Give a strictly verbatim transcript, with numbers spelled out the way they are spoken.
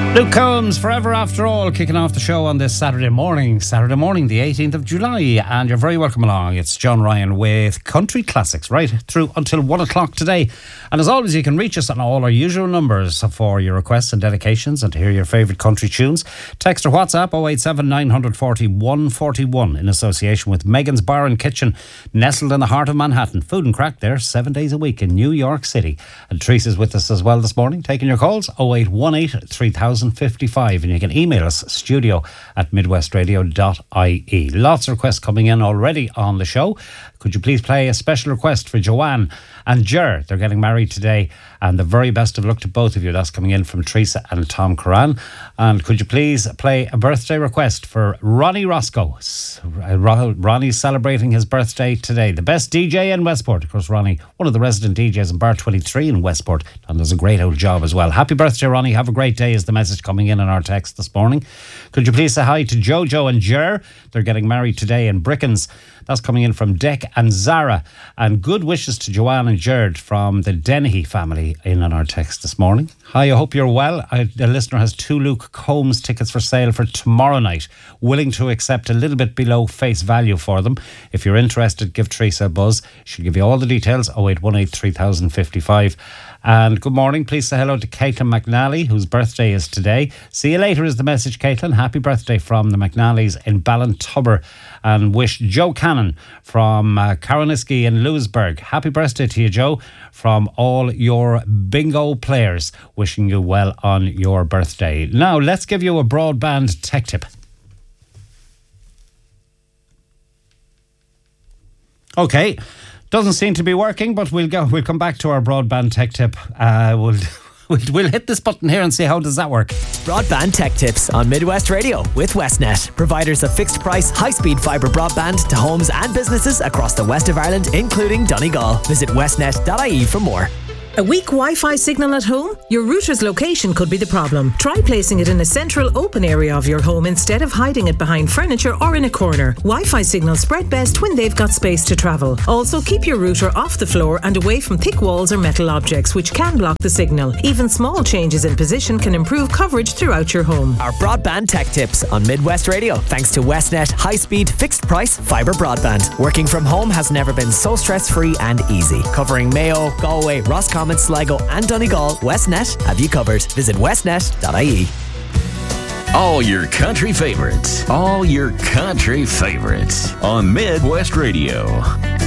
Luke Combs, Forever After All, kicking off the show on this Saturday morning, Saturday morning, the eighteenth of July, and you're very welcome along. It's John Ryan with Country Classics right through until one o'clock today. And as always, you can reach us on all our usual numbers for your requests and dedications and to hear your favourite country tunes. Text or WhatsApp oh eight seven, nine four oh, one four one in association with Megan's Bar and Kitchen, nestled in the heart of Manhattan. Food and crack there seven days a week in New York City. And Teresa's with us as well this morning, taking your calls oh eight one eight, three thousand fifty-five, and you can email us studio at midwestradio dot I E. Lots of requests coming in already on the show. Could you please play a special request for Joanne and Ger? They're getting married today, and the very best of luck to both of you. That's coming in from Teresa and Tom Curran. And could you please play a birthday request for Ronnie Roscoe? Ronnie's celebrating his birthday today. The best D J in Westport. Of course, Ronnie, one of the resident D Js in Bar twenty-three in Westport, and does a great old job as well. Happy birthday, Ronnie. Have a great day is the message coming in on our text this morning. Could you please say hi to Jojo and Ger? They're getting married today in Brickens. That's coming in from Deck and Zara. And good wishes to Joanne and Gerd from the Dennehy family in on our text this morning. Hi, I hope you're well. I, the listener has two Luke Combs tickets for sale for tomorrow night. Willing to accept a little bit below face value for them. If you're interested, give Teresa a buzz. She'll give you all the details. oh eight one eight, three thousand fifty-five. And good morning. Please say hello to Caitlin McNally, whose birthday is today. See you later is the message, Caitlin. Happy birthday from the McNallys in Ballintubber. And wish Joe Cannon from uh, Caroniski in Lewisburg. Happy birthday to you, Joe, from all your bingo players. Wishing you well on your birthday. Now, let's give you a broadband tech tip. Okay. Doesn't seem to be working, but we'll go. We'll come back to our broadband tech tip. Uh, we'll, we'll we'll hit this button here and see how does that work. Broadband tech tips on Midwest Radio with Westnet, providers of fixed price, high speed fibre broadband to homes and businesses across the west of Ireland, including Donegal. Visit westnet dot I E for more. A weak Wi-Fi signal at home? Your router's location could be the problem. Try placing it in a central open area of your home instead of hiding it behind furniture or in a corner. Wi-Fi signals spread best when they've got space to travel. Also, keep your router off the floor and away from thick walls or metal objects which can block the signal. Even small changes in position can improve coverage throughout your home. Our broadband tech tips on Midwest Radio, thanks to Westnet high-speed, fixed-price fibre broadband. Working from home has never been so stress-free and easy. Covering Mayo, Galway, Roscommon, Sligo and Donegal, Westnet have you covered. Visit westnet dot I E. All your country favorites. All your country favorites on Midwest Radio.